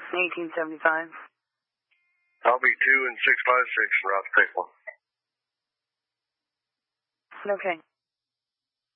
1875. I'll be 2 and 656 and route to pick one. Okay.